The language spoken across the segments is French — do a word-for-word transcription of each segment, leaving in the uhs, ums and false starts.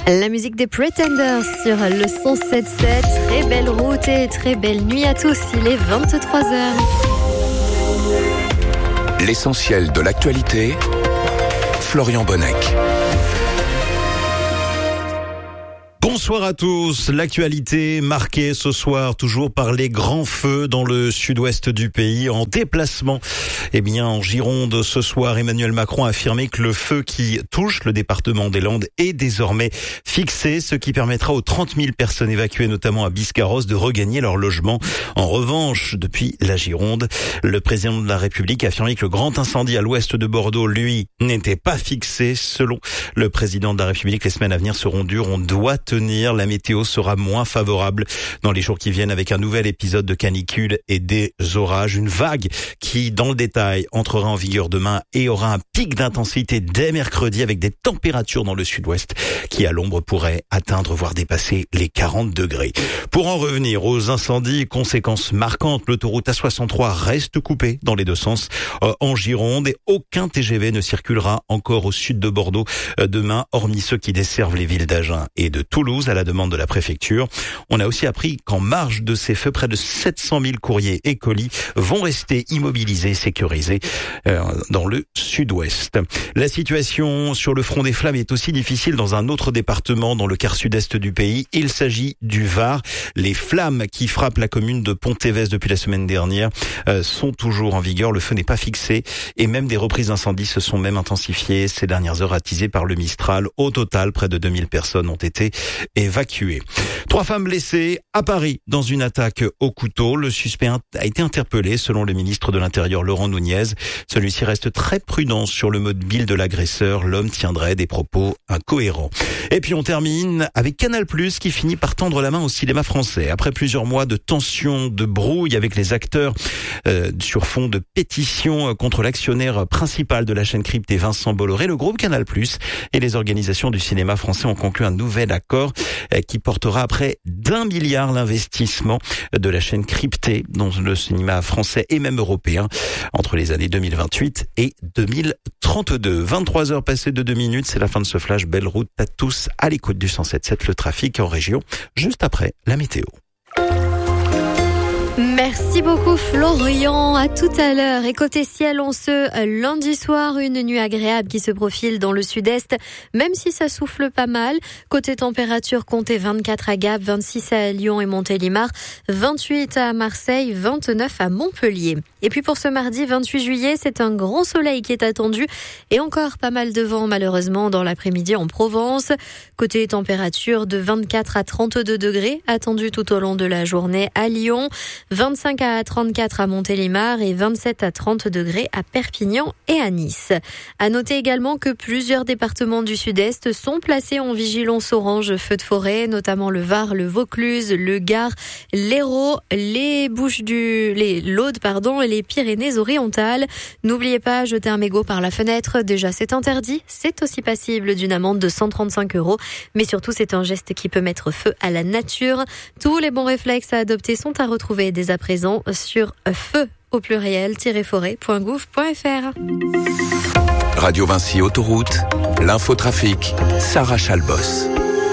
La musique des Pretenders sur le cent sept sept. Très belle route et très belle nuit à tous. Il est vingt-trois heures. L'essentiel de l'actualité, Florian Bonnec. Bonsoir à tous. L'actualité marquée ce soir toujours par les grands feux dans le sud-ouest du pays. En déplacement, eh bien en Gironde ce soir, Emmanuel Macron a affirmé que le feu qui touche le département des Landes est désormais fixé, ce qui permettra aux trente mille personnes évacuées, notamment à Biscarrosse, de regagner leur logement. En revanche, depuis la Gironde, le président de la République a affirmé que le grand incendie à l'ouest de Bordeaux, lui, n'était pas fixé. Selon le président de la République, les semaines à venir seront dures. On doit tenir. La météo sera moins favorable dans les jours qui viennent avec un nouvel épisode de canicule et des orages. Une vague qui, dans le détail, entrera en vigueur demain et aura un pic d'intensité dès mercredi avec des températures dans le sud-ouest qui, à l'ombre, pourraient atteindre, voire dépasser les quarante degrés. Pour en revenir aux incendies, conséquences marquantes, l'autoroute A soixante-trois reste coupée dans les deux sens euh, en Gironde et aucun T G V ne circulera encore au sud de Bordeaux euh, demain, hormis ceux qui desservent les villes d'Agen et de Toulouse à la demande de la préfecture. On a aussi appris qu'en marge de ces feux, près de sept cent mille courriers et colis vont rester immobilisés, sécurisés euh, dans le sud-ouest. La situation sur le front des flammes est aussi difficile dans un autre département, dans le quart sud-est du pays. Il s'agit du Var. Les flammes qui frappent la commune de Pont-Évès depuis la semaine dernière euh, sont toujours en vigueur. Le feu n'est pas fixé et même des reprises d'incendie se sont même intensifiées ces dernières heures, attisées par le Mistral. Au total, près de deux mille personnes ont été évacuées. Trois femmes blessées à Paris dans une attaque au couteau. Le suspect a été interpellé selon le ministre de l'Intérieur Laurent Nunez. Celui-ci reste très prudent sur le mobile de l'agresseur. L'homme tiendrait des propos incohérents. Et puis on termine avec Canal plus, qui finit par tendre la main au cinéma français. Après plusieurs mois de tensions, de brouille avec les acteurs euh, sur fond de pétition contre l'actionnaire principal de la chaîne cryptée, Vincent Bolloré, le groupe Canal plus et les organisations du cinéma français ont conclu un nouvel accord qui portera à près d'un milliard l'investissement de la chaîne cryptée dans le cinéma français et même européen entre les années deux mille vingt-huit et deux mille trente-deux. vingt-trois heures passées de deux minutes, c'est la fin de ce flash. Belle route à tous à l'écoute du cent sept sept, le trafic en région, juste après la météo. Merci beaucoup Florian, à tout à l'heure. Et côté ciel, on se lundi soir, une nuit agréable qui se profile dans le sud-est, même si ça souffle pas mal. Côté température, comptez vingt-quatre à Gap, vingt-six à Lyon et Montélimar, vingt-huit à Marseille, vingt-neuf à Montpellier. Et puis pour ce mardi vingt-huit juillet, c'est un grand soleil qui est attendu et encore pas mal de vent malheureusement dans l'après-midi en Provence. Côté température, de vingt-quatre à trente-deux degrés attendu tout au long de la journée à Lyon, vingt-cinq à trente-quatre à Montélimar et vingt-sept à trente degrés à Perpignan et à Nice. À noter également que plusieurs départements du sud-est sont placés en vigilance orange feu de forêt, notamment le Var, le Vaucluse, le Gard, l'Hérault, les Bouches du, les l'Aude, pardon, et les Pyrénées-Orientales. N'oubliez pas, jeter un mégot par la fenêtre, déjà c'est interdit, c'est aussi passible d'une amende de cent trente-cinq euros, mais surtout c'est un geste qui peut mettre feu à la nature. Tous les bons réflexes à adopter sont à retrouver dès à présent sur feu au pluriel forêt point gouv point f r. Radio Vinci Autoroute, l'infotrafic, Sarah Chalbos.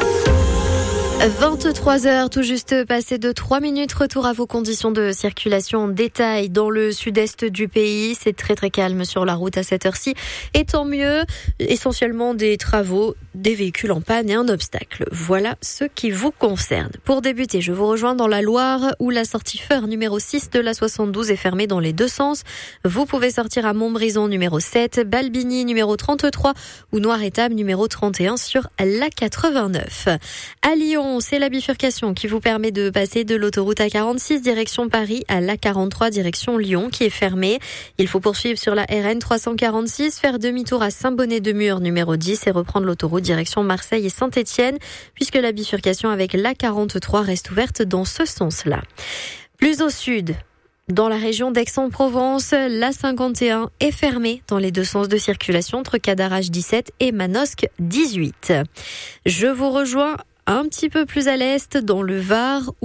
vingt-trois heures, tout juste passé de trois minutes. Retour à vos conditions de circulation en détail dans le sud-est du pays. C'est très très calme sur la route à cette heure-ci. Et tant mieux, essentiellement des travaux, des véhicules en panne et un obstacle. Voilà ce qui vous concerne. Pour débuter, je vous rejoins dans la Loire où la sortie Feur numéro six de la soixante-douze est fermée dans les deux sens. Vous pouvez sortir à Montbrison numéro sept, Balbigny numéro trente-trois ou Noir-Étable numéro trente et un sur la quatre-vingt-neuf. À Lyon, c'est la bifurcation qui vous permet de passer de l'autoroute A quarante-six direction Paris à l'A quarante-trois direction Lyon qui est fermée. Il faut poursuivre sur la R N trois cent quarante-six, faire demi-tour à Saint-Bonnet-de-Mur numéro dix et reprendre l'autoroute direction Marseille et Saint-Étienne puisque la bifurcation avec l'A quarante-trois reste ouverte dans ce sens-là. Plus au sud, dans la région d'Aix-en-Provence, l'A cinquante et un est fermée dans les deux sens de circulation entre Cadarache dix-sept et Manosque dix-huit. Je vous rejoins un petit peu plus à l'est, dans le Var, où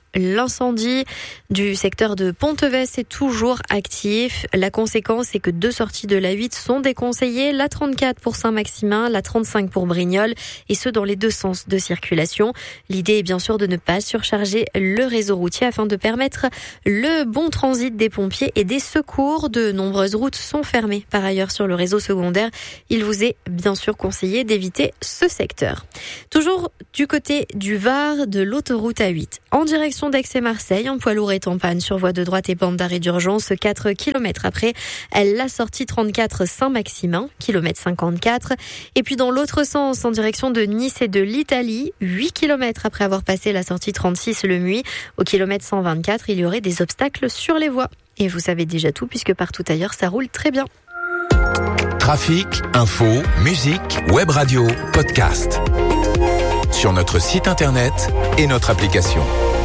L'incendie du secteur de Ponteves est toujours actif. La conséquence est que deux sorties de l'A huit sont déconseillées, la trente-quatre pour Saint-Maximin, la trente-cinq pour Brignoles, et ce dans les deux sens de circulation. L'idée est bien sûr de ne pas surcharger le réseau routier afin de permettre le bon transit des pompiers et des secours. De nombreuses routes sont fermées par ailleurs sur le réseau secondaire. Il vous est bien sûr conseillé d'éviter ce secteur. Toujours du côté du Var, de l'autoroute A huit. En direction d'Aix et Marseille, un poids lourd est en panne sur voie de droite et bande d'arrêt d'urgence quatre kilomètres après la sortie trente-quatre Saint-Maximin, kilomètre cinquante-quatre. Et puis dans l'autre sens, en direction de Nice et de l'Italie, huit kilomètres après avoir passé la sortie trente-six Le Muy, au kilomètre cent vingt-quatre, il y aurait des obstacles sur les voies. Et vous savez déjà tout puisque partout ailleurs ça roule très bien. Trafic, info, musique, web radio, podcast. Sur notre site internet et notre application.